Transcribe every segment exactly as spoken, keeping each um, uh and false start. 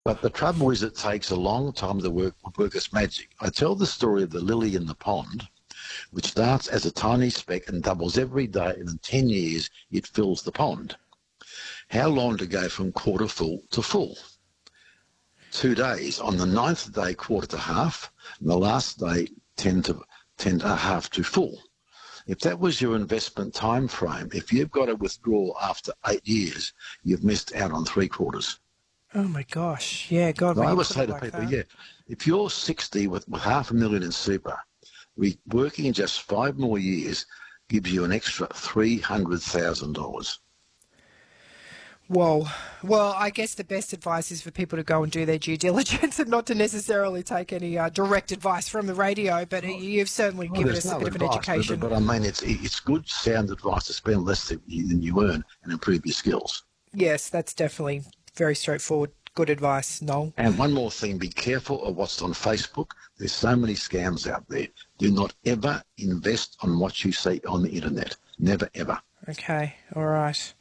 But the trouble is it takes a long time to work, work its magic. I tell the story of the lily in the pond, which starts as a tiny speck and doubles every day, and in ten years it fills the pond. How long to go from quarter full to full? Two days. On the ninth day, quarter to half, and the last day, ten to ten to half to full. If that was your investment time frame, if you've got to withdraw after eight years, you've missed out on three quarters. Oh my gosh! Yeah, God. I always say to like people, that. yeah, if you're sixty with, with half a million in super, we, working in just five more years gives you an extra three hundred thousand dollars. Whoa. Well, I guess the best advice is for people to go and do their due diligence and not to necessarily take any uh, direct advice from the radio, but well, you've certainly well, given us no a bit advice, of an education. But, but I mean, it's it's good, sound advice to spend less than you earn and improve your skills. Yes, that's definitely very straightforward. Good advice, Noel. And one more thing, be careful of what's on Facebook. There's so many scams out there. Do not ever invest on what you see on the internet. Never, ever. Okay, all right.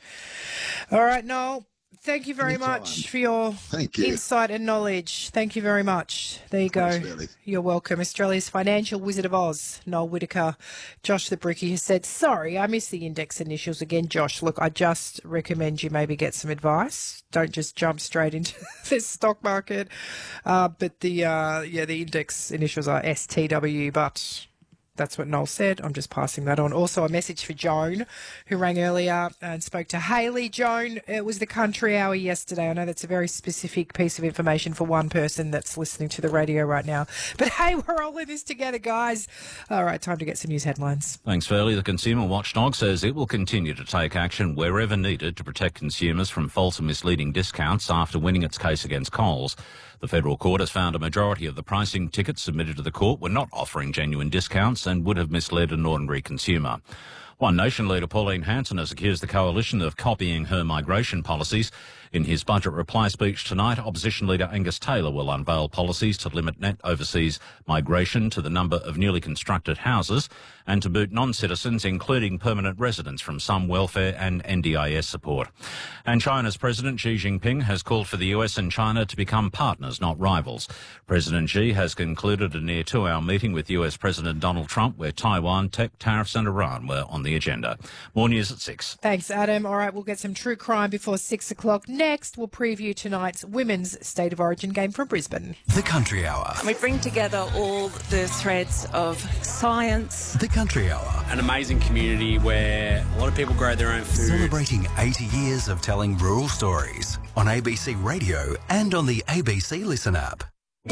All right, Noel, thank you very Anytime. much for your thank you. insight and knowledge. Thank you very much. There you go. Thanks, Billy. You're welcome. Australia's financial Wizard of Oz, Noel Whittaker. Josh the Bricky has said, sorry, I missed the index initials again. Josh, look, I just recommend you maybe get some advice. Don't just jump straight into this stock market. Uh, but the, uh, yeah, the index initials are S T W, but... That's what Noel said. I'm just passing that on. Also, a message for Joan, who rang earlier and spoke to Hayley. Joan, it was the country hour yesterday. I know that's a very specific piece of information for one person that's listening to the radio right now. But hey, we're all in this together, guys. All right, time to get some news headlines. Thanks, Fairley. The Consumer Watchdog says it will continue to take action wherever needed to protect consumers from false and misleading discounts after winning its case against Coles. The federal court has found a majority of the pricing tickets submitted to the court were not offering genuine discounts and would have misled an ordinary consumer. One Nation leader, Pauline Hanson, has accused the coalition of copying her migration policies. In his budget reply speech tonight, opposition leader Angus Taylor will unveil policies to limit net overseas migration to the number of newly constructed houses and to boot non-citizens, including permanent residents, from some welfare and N D I S support. And China's President Xi Jinping has called for the U S and China to become partners, not rivals. President Xi has concluded a near two-hour meeting with U S President Donald Trump, where Taiwan, tech, tariffs and Iran were on the agenda. More news at six. Thanks, Adam. All right, we'll get some true crime before six o'clock. Next, we'll preview tonight's Women's State of Origin game from Brisbane. The Country Hour. We bring together all the threads of science. The Country Hour. An amazing community where a lot of people grow their own food. Celebrating eighty years of telling rural stories on A B C Radio and on the A B C Listen app.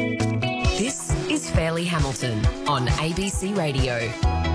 This is Fairley Hamilton on A B C Radio.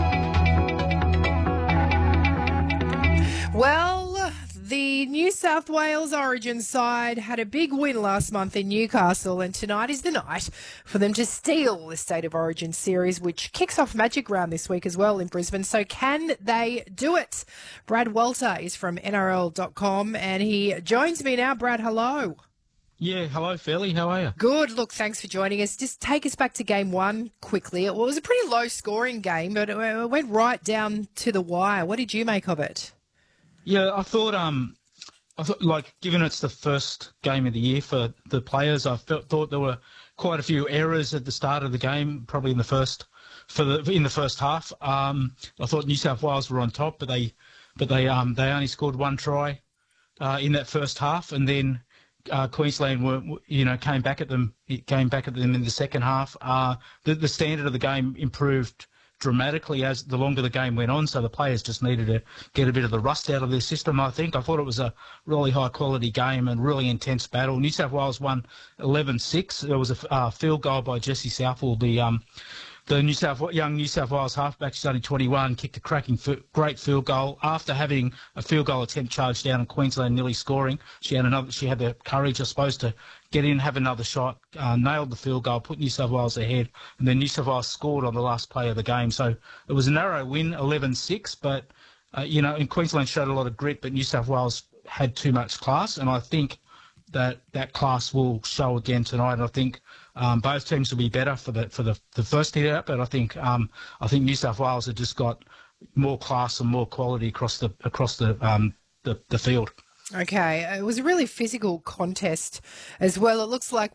Well, the New South Wales Origin side had a big win last month in Newcastle, and tonight is the night for them to steal the State of Origin series, which kicks off Magic Round this week as well in Brisbane. So can they do it? Brad Walter is from N R L dot com, and he joins me now. Brad, hello. Yeah, hello, Fairley. How are you? Good. Look, thanks for joining us. Just take us back to game one quickly. It was a pretty low-scoring game, but it went right down to the wire. What did you make of it? Yeah, I thought, um, I thought, like, given it's the first game of the year for the players, I felt, thought there were quite a few errors at the start of the game, probably in the first, for the in the first half. Um, I thought New South Wales were on top, but they, but they, um, they only scored one try, uh, in that first half, and then, uh, Queensland were, you know, came back at them, it came back at them in the second half. Uh, the the standard of the game improved dramatically as the longer the game went on, so the players just needed to get a bit of the rust out of their system, I think. I thought it was a really high-quality game and really intense battle. New South Wales won eleven six. There was a uh, field goal by Jesse Southwell, the um, the New South young New South Wales halfback. She's only twenty-one, kicked a cracking, great field goal after having a field goal attempt charged down and Queensland nearly scoring. She had another. She had the courage, I suppose, to get in, have another shot, uh, nailed the field goal, put New South Wales ahead, and then New South Wales scored on the last play of the game. So it was a narrow win, eleven six, but, uh, you know, and Queensland showed a lot of grit, but New South Wales had too much class, and I think that that class will show again tonight. And I think um, both teams will be better for the for the, the first hit out, but I think um, I think New South Wales have just got more class and more quality across the across the um, the, the field. Okay, it was a really physical contest as well. It looks like